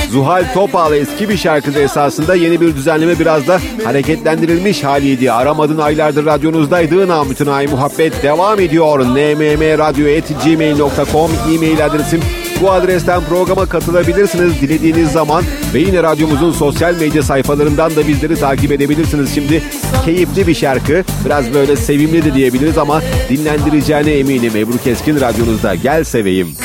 Zuhal Topal eski bir şarkıda esasında yeni bir düzenleme biraz da hareketlendirilmiş haliydi. Aramadın aylardır radyonuzdaydı. Namütünay muhabbet devam ediyor. nmmradyo@gmail.com e-mail adresim. Bu adresten programa katılabilirsiniz dilediğiniz zaman ve yine radyomuzun sosyal medya sayfalarından da bizleri takip edebilirsiniz. Şimdi keyifli bir şarkı, biraz böyle sevimli de diyebiliriz ama dinlendireceğine eminim. Ebru Keskin radyonuzda, Gel Seveyim.